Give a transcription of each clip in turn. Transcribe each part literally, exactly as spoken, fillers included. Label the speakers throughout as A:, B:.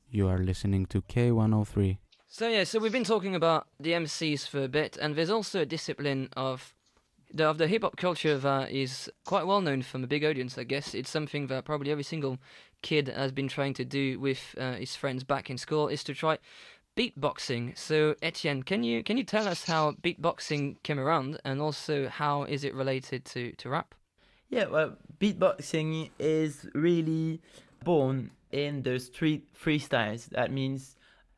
A: You are listening to K one oh three.
B: So yeah, so we've been talking about the M Cs for a bit, and there's also a discipline of the of the hip hop culture that is quite well known from a big audience. I guess it's something that probably every single kid has been trying to do with uh, his friends back in school is to try beatboxing. So Etienne, can you can you tell us how beatboxing came around, and also how is it related to to rap?
C: Yeah, well, beatboxing is really born in the street freestyles. That means,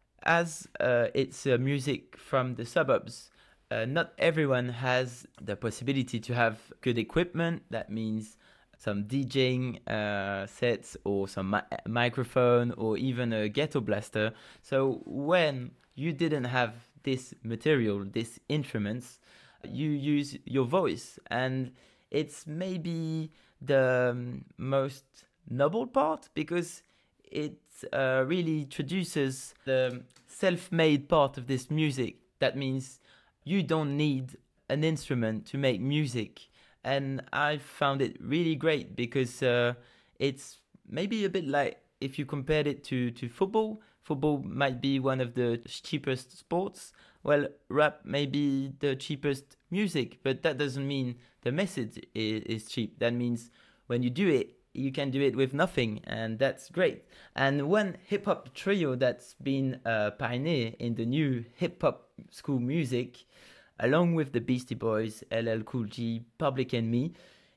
C: as uh, it's uh, music from the suburbs, uh, not everyone has the possibility to have good equipment. That means some DJing uh, sets or some mi- microphone or even a ghetto blaster. So when you didn't have this material, these instruments, you use your voice, and it's maybe the um, most noble part because it uh, really introduces the self-made part of this music. That means you don't need an instrument to make music, and I found it really great because uh, it's maybe a bit like if you compared it to, to football. Football might be one of the cheapest sports. Well, rap may be the cheapest music, but that doesn't mean the message is, is cheap. That means when you do it, you can do it with nothing, and that's great. And one hip hop trio that's been a pioneer in the new hip hop school music, along with the Beastie Boys, L L Cool J, Public Enemy,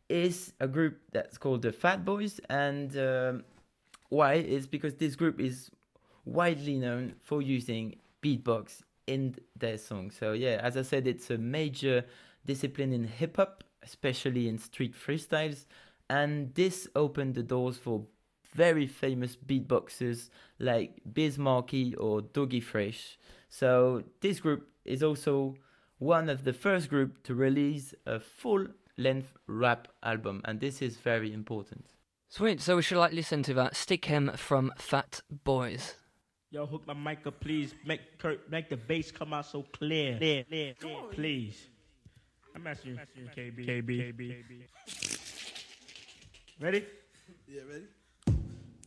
C: is a group that's called the Fat Boys. And um, why? Is because this group is widely known for using beatbox in their songs. So yeah, as I said, it's a major discipline in hip hop, especially in street freestyles, and this opened the doors for very famous beatboxers like Biz Markie or Doggy Fresh. So this group is also one of the first group to release a full-length rap album, and this is very important.
B: Sweet. So we should like listen to that Stick Him from Fat Boys.
D: Yo, hook my mic up, please. Make Kurt, make the bass come out so clear. Clear, clear, clear. Please. I'm asking you, K B. K B. K B. Ready?
E: Yeah, ready?